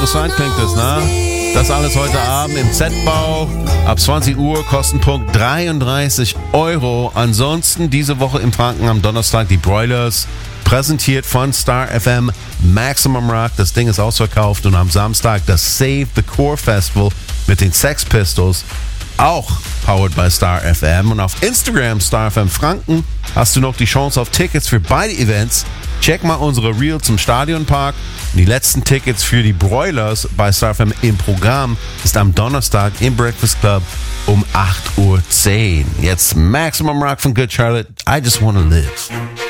Interessant klingt das, ne? Das alles heute Abend im Z-Bau. Ab 20 Uhr, Kostenpunkt 33 Euro. Ansonsten diese Woche im Franken am Donnerstag die Broilers. Präsentiert von Star FM Maximum Rock. Das Ding ist ausverkauft. Und am Samstag das Save the Core Festival mit den Sex Pistols. Auch powered by Star FM. Und auf Instagram Star FM Franken hast du noch die Chance auf Tickets für beide Events. Check mal unsere Reel zum Stadionpark. Die letzten Tickets für die Broilers bei Star FM im Programm ist am Donnerstag im Breakfast Club um 8:10 Uhr. Jetzt Maximum Rock von Good Charlotte. I just wanna live.